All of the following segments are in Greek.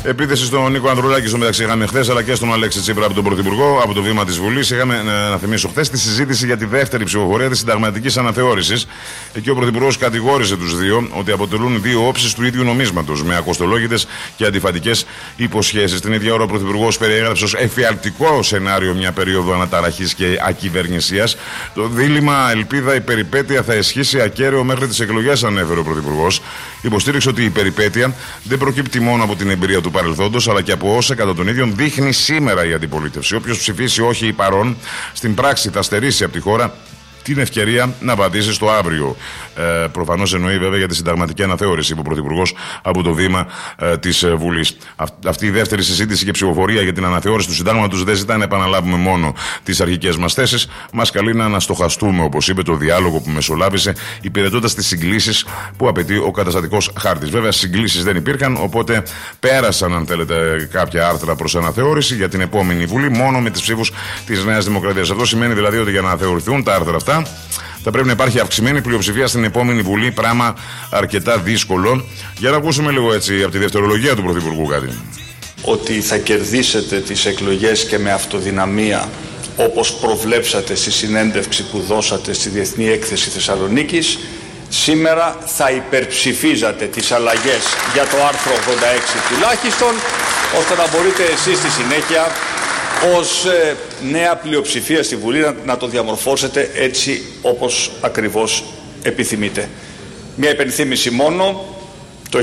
Επίθεση στον Νίκο Ανδρουλάκη στο μεταξύ είχαμε χθες, αλλά και στον Αλέξη Τσίπρα από τον Πρωθυπουργό, από το βήμα της Βουλής. Είχαμε, να θυμίσω, χθες τη συζήτηση για τη δεύτερη ψηφοφορία της συνταγματικής αναθεώρησης. Εκεί ο Πρωθυπουργός κατηγόρησε τους δύο ότι αποτελούν δύο όψεις του ίδιου νομίσματος, με ακοστολόγητες και αντιφατικές υποσχέσεις. Την ίδια ώρα ο Πρωθυπουργός περιέγραψε ως εφιαλτικό σενάριο μια περίοδο αναταραχής και ακυβερνησίας. Το δίλημμα ελπίδα η περιπέτεια θα ισχύσει ακέραιο μέχρι τις εκλογές, ανέφερε ο Πρωθυπουργός. Υποστήριξε ότι η περιπέτεια δεν προκύπτει μόνο από την εμπειρία του παρελθόντος, αλλά και από όσα κατά τον ίδιο δείχνει σήμερα η αντιπολίτευση. Όποιος ψηφίσει όχι ή παρόν, στην πράξη θα στερήσει από τη χώρα την ευκαιρία να απαντήσει στο αύριο. Προφανώς εννοεί βέβαια για τη συνταγματική αναθεώρηση, είπε ο Πρωθυπουργός από το βήμα της Βουλής. Αυτή η δεύτερη συζήτηση και ψηφοφορία για την αναθεώρηση του Συντάγματος δεν ζητά να επαναλάβουμε μόνο τις αρχικές μας θέσεις. Μας καλεί να αναστοχαστούμε, όπως είπε, το διάλογο που μεσολάβησε, υπηρετώντας τις συγκλήσεις που απαιτεί ο καταστατικός χάρτης. Βέβαια, συγκλήσεις δεν υπήρχαν, οπότε πέρασαν, αν θέλετε, κάποια άρθρα προς αναθεώρηση για την επόμενη Βουλή μόνο με τις ψήφους της Νέας Δημοκρατίας. Αυτό σημαίνει δηλαδή ότι για να αναθεωρηθούν τα άρθρα αυτά θα πρέπει να υπάρχει αυξημένη πλειοψηφία στην επόμενη Βουλή, πράγμα αρκετά δύσκολο. Για να ακούσουμε λίγο έτσι από τη δευτερολογία του Πρωθυπουργού κάτι. Ότι θα κερδίσετε τις εκλογές και με αυτοδυναμία, όπως προβλέψατε στη συνέντευξη που δώσατε στη Διεθνή Έκθεση Θεσσαλονίκης, σήμερα θα υπερψηφίζατε τις αλλαγές για το άρθρο 86 τουλάχιστον, ώστε να μπορείτε εσείς στη συνέχεια ως νέα πλειοψηφία στη Βουλή να το διαμορφώσετε έτσι όπως ακριβώς επιθυμείτε. Μια υπενθύμηση μόνο, το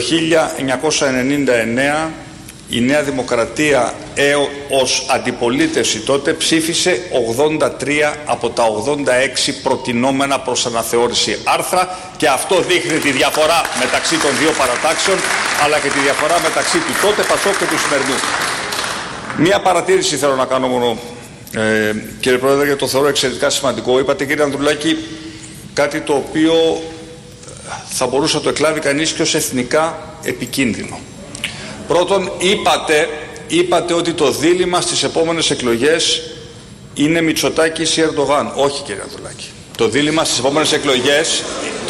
1999 η Νέα Δημοκρατία ως αντιπολίτευση τότε ψήφισε 83 από τα 86 προτινόμενα προς αναθεώρηση άρθρα, και αυτό δείχνει τη διαφορά μεταξύ των δύο παρατάξεων, αλλά και τη διαφορά μεταξύ του τότε Πασόκ και του σημερινού. Μία παρατήρηση θέλω να κάνω μόνο, κύριε Πρόεδρε, γιατί το θεωρώ εξαιρετικά σημαντικό. Είπατε, κύριε Ανδρουλάκη, κάτι το οποίο θα μπορούσε να το εκλάβει κανείς και ως εθνικά επικίνδυνο. Πρώτον, είπατε ότι το δίλημμα στις επόμενες εκλογές είναι Μητσοτάκης ή Ερντογάν. Όχι, κύριε Ανδρουλάκη. Το δίλημμα στις επόμενες εκλογές,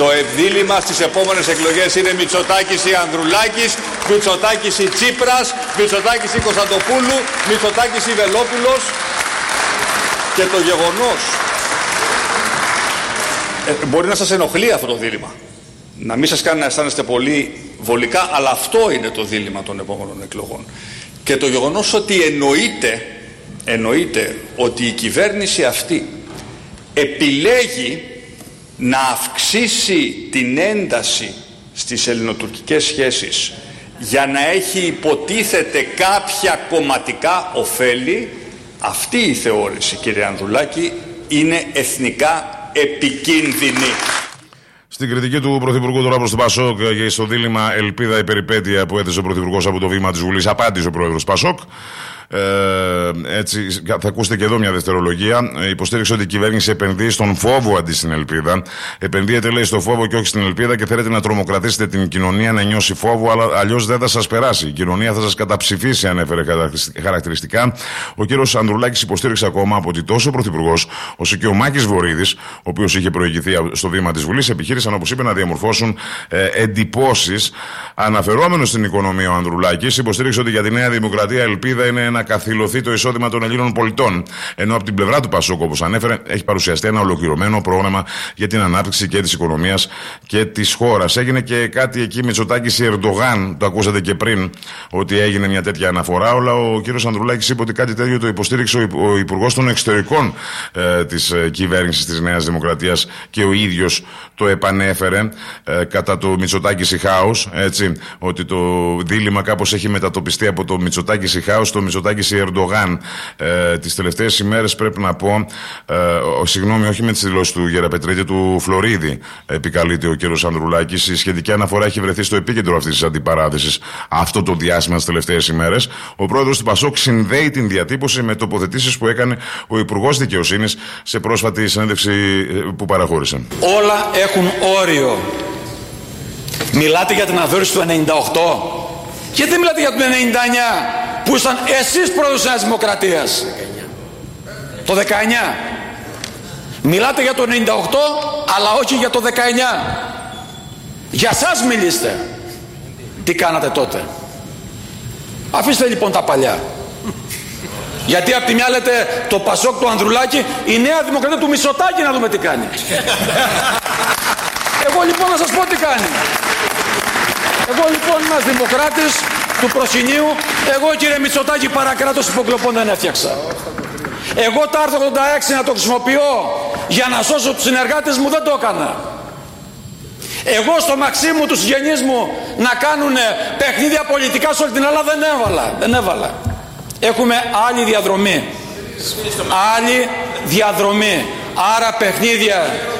είναι Μητσοτάκης ή Ανδρουλάκης, Μητσοτάκης ή Τσίπρας, Μητσοτάκης ή Κωνσταντοπούλου, Μητσοτάκης ή Βελόπουλος. Και το γεγονός, μπορεί να σας ενοχλεί αυτό το δίλημμα, να μην σας κάνει να αισθάνεστε πολύ βολικά, αλλά αυτό είναι το δίλημμα των επόμενων εκλογών. Και το γεγονός ότι εννοείται ότι η κυβέρνηση αυτή επιλέγει να αυξήσει την ένταση στις ελληνοτουρκικές σχέσεις για να έχει υποτίθεται κάποια κομματικά ωφέλη, αυτή η θεώρηση, κύριε Ανδρουλάκη, είναι εθνικά επικίνδυνη. Στην κριτική του Πρωθυπουργού τώρα προς το Πασόκ για στο δίλημμα ελπίδα η περιπέτεια που έθεσε ο Πρωθυπουργός από το βήμα της Βουλής, απάντησε ο Πρόεδρος Πασόκ. Έτσι, θα ακούσετε και εδώ μια δευτερολογία. Υποστήριξε ότι η κυβέρνηση επενδύει στον φόβο αντί στην ελπίδα. Επενδύεται, λέει, στο φόβο και όχι στην ελπίδα, και θέλετε να τρομοκρατήσετε την κοινωνία να νιώσει φόβο, αλλά αλλιώς δεν θα σας περάσει. Η κοινωνία θα σας καταψηφίσει, ανέφερε χαρακτηριστικά. Ο κύριος Ανδρουλάκης υποστήριξε ακόμα ότι τόσο ο Πρωθυπουργός όσο και ο Μάκης Βορίδης, ο οποίος είχε προηγηθεί στο βήμα της Βουλής, επιχείρησαν, όπως είπε, να διαμορφώσουν εντυπώσεις. Αναφερόμενος στην οικονομία, ο Ανδρουλάκης υποστήριξε ότι για τη Νέα Δημοκρατία ελπίδα είναι να καθυλωθεί το εισόδημα των Ελλήνων πολιτών. Ενώ από την πλευρά του Πασόκ, όπως ανέφερε, έχει παρουσιαστεί ένα ολοκληρωμένο πρόγραμμα για την ανάπτυξη και της οικονομίας και της χώρας. Έγινε και κάτι εκεί Μητσοτάκης ή Ερντογάν, το ακούσατε και πριν, ότι έγινε μια τέτοια αναφορά. Αλλά ο κύριος Ανδρουλάκης είπε ότι κάτι τέτοιο το υποστήριξε ο Υπουργός των Εξωτερικών της κυβέρνησης της Νέας Δημοκρατίας και ο ίδιος το επανέφερε κατά το Μητσοτάκης ή Χάους. Έτσι, ότι το δίλημμα κάπως έχει μετατοπιστεί από το Μητσοτάκης ή Χάους στο Μητσοτάκης ή Ερντογάν. Τις τελευταίες ημέρες πρέπει να πω, συγγνώμη, όχι με τις δηλώσεις του Γεραπετρίτη, του Φλωρίδη επικαλείται ο κύριος Ανδρουλάκης. Η σχετική αναφορά έχει βρεθεί στο επίκεντρο αυτής της αντιπαράθεσης αυτό το διάστημα τις τελευταίες ημέρες. Ο πρόεδρος του Πασόκ συνδέει την διατύπωση με τοποθετήσεις που έκανε ο Υπουργός Δικαιοσύνης σε πρόσφατη συνέντευξη που παραχώρησε. Όλα έχουν όριο. Μιλάτε για την αναθεώρηση του 98. Γιατί δεν μιλάτε για το 99 που ήσταν εσείς πρόεδρος της Νέας Δημοκρατίας? Το 19. Μιλάτε για το 98 αλλά όχι για το 19. Για σας μιλήστε. Τι κάνατε τότε? Αφήστε λοιπόν τα παλιά. Γιατί απ' τη μια λέτε το Πασόκ του Ανδρουλάκη, η Νέα Δημοκρατία του Μητσοτάκη, να δούμε τι κάνει. Εγώ λοιπόν να σας πω τι κάνει. Εγώ λοιπόν ένας δημοκράτης του προσκυνείου, εγώ κύριε Μητσοτάκη παρακράτος υποκλοπών δεν έφτιαξα. Εγώ το άρθρο 86 να το χρησιμοποιώ για να σώσω τους συνεργάτες μου δεν το έκανα. Εγώ στο Μαξίμου τους συγγενείς μου να κάνουν παιχνίδια πολιτικά σε όλη την Ελλάδα δεν έβαλα. Έχουμε άλλη διαδρομή. Άλλη διαδρομή. Άρα παιχνίδια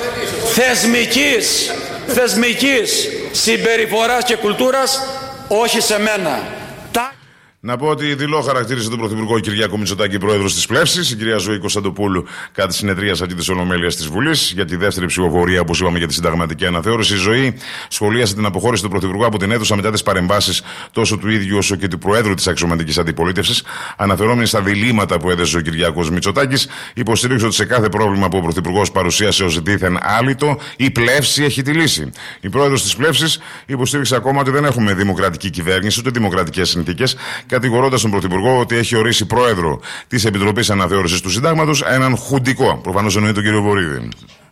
θεσμικής συμπεριφοράς και κουλτούρας όχι σε μένα. Να πω ότι δηλώ χαρακτήρισε τον Πρωθυπουργό Κυριάκο Μητσοτάκη πρόεδρος της Πλεύσης. Η κυρία Ζωή Κωνσταντοπούλου κατά τη συνεδρία αυτή της Ολομέλειας της Βουλής για τη δεύτερη ψηφοφορία, όπως είπαμε, για τη συνταγματική αναθεώρηση. Η Ζωή σχολίασε την αποχώρηση του Πρωθυπουργού από την αίθουσα μετά τις παρεμβάσεις τόσο του ίδιου όσο και του Προέδρου της αξιωματικής αντιπολίτευσης. Αναφερόμενη στα διλήμματα που έδεσε ο Κυριάκος Μητσοτάκης, υποστήριξε ότι σε κάθε πρόβλημα που ο Πρωθυπουργός παρουσίασε ως δίθεν άλυτο, η Πλεύση έχει τη λύση. Η πρόεδρος της Πλεύσης υποστήριξε ακόμα ότι δεν έχουμε δημοκρατική κυβέρνηση ούτε δημοκρατικές συνθήκες, κατηγορώντας τον Πρωθυπουργό ότι έχει ορίσει πρόεδρο της Επιτροπής Αναθεώρησης του Συντάγματος έναν χουντικό. Προφανώς εννοεί τον κύριο Βορίδη.